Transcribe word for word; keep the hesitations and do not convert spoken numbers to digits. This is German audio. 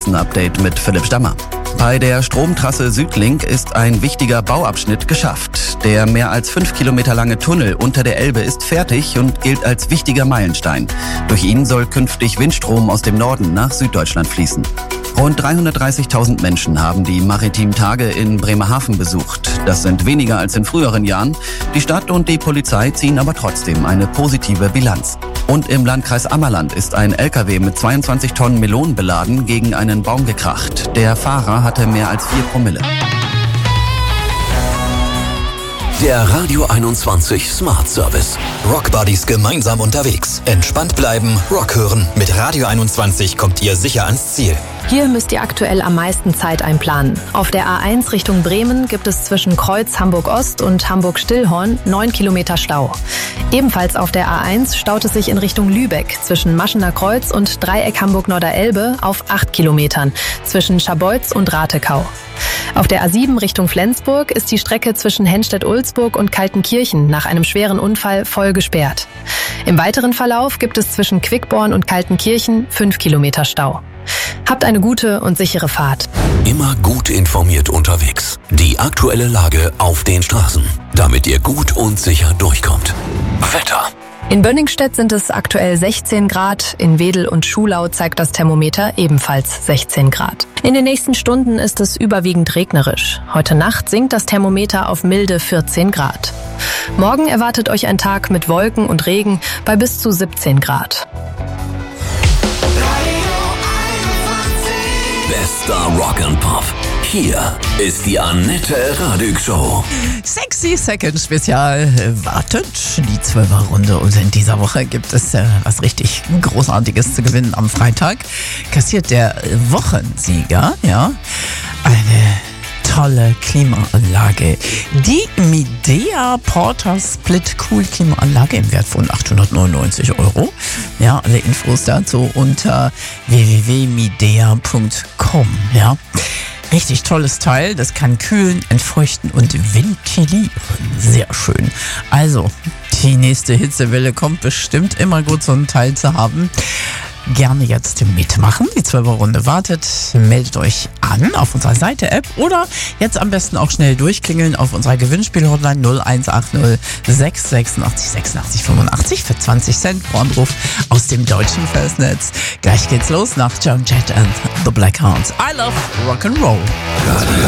Straßenupdate mit Philipp Stammer. Bei der Stromtrasse Südlink ist ein wichtiger Bauabschnitt geschafft. Der mehr als fünf Kilometer lange Tunnel unter der Elbe ist fertig und gilt als wichtiger Meilenstein. Durch ihn soll künftig Windstrom aus dem Norden nach Süddeutschland fließen. Rund dreihundertdreißigtausend Menschen haben die Maritimen Tage in Bremerhaven besucht. Das sind weniger als in früheren Jahren. Die Stadt und die Polizei ziehen aber trotzdem eine positive Bilanz. Und im Landkreis Ammerland ist ein L K W mit zweiundzwanzig Tonnen Melonen beladen gegen einen Baum gekracht. Der Fahrer hatte mehr als vier Promille. Der Radio einundzwanzig Smart Service. Rock Buddies gemeinsam unterwegs. Entspannt bleiben, Rock hören. Mit Radio einundzwanzig kommt ihr sicher ans Ziel. Hier müsst ihr aktuell am meisten Zeit einplanen. Auf der A eins Richtung Bremen gibt es zwischen Kreuz Hamburg-Ost und Hamburg-Stillhorn neun Kilometer Stau. Ebenfalls auf der A eins staut es sich in Richtung Lübeck zwischen Maschener Kreuz und Dreieck Hamburg-Norderelbe auf acht Kilometern zwischen Scharbeutz und Ratekau. Auf der A sieben Richtung Flensburg ist die Strecke zwischen Henstedt-Ulzburg und Kaltenkirchen nach einem schweren Unfall voll gesperrt. Im weiteren Verlauf gibt es zwischen Quickborn und Kaltenkirchen fünf Kilometer Stau. Habt eine gute und sichere Fahrt. Immer gut informiert unterwegs. Die aktuelle Lage auf den Straßen, damit ihr gut und sicher durchkommt. Wetter. In Bönningstedt sind es aktuell sechzehn Grad, in Wedel und Schulau zeigt das Thermometer ebenfalls sechzehn Grad. In den nächsten Stunden ist es überwiegend regnerisch. Heute Nacht sinkt das Thermometer auf milde vierzehn Grad. Morgen erwartet euch ein Tag mit Wolken und Regen bei bis zu siebzehn Grad. Bester Rock and Pop. Hier ist die Annette Radig Show. sechzig Second Spezial wartet die Zwölfer-Runde und in dieser Woche gibt es äh, was richtig Großartiges zu gewinnen. Am Freitag kassiert der Wochensieger ja eine tolle Klimaanlage. Die Midea Porter Split Cool Klimaanlage im Wert von achthundertneunundneunzig Euro. Ja, alle Infos dazu unter w w w punkt midea punkt com. Ja. Richtig tolles Teil, das kann kühlen, entfeuchten und ventilieren. Sehr schön. Also, die nächste Hitzewelle kommt bestimmt, immer gut so ein Teil zu haben. Gerne jetzt mitmachen. Die Zwölfer-Runde wartet. Meldet euch an auf unserer Seite, App oder jetzt am besten auch schnell durchklingeln auf unserer Gewinnspiel-Hotline null eins acht null sechs sechs acht sechs acht fünfundachtzig für zwanzig Cent pro Anruf aus dem deutschen Festnetz. Gleich geht's los nach Joan Jett and the Blackhearts. I love Rock'n'Roll. Radio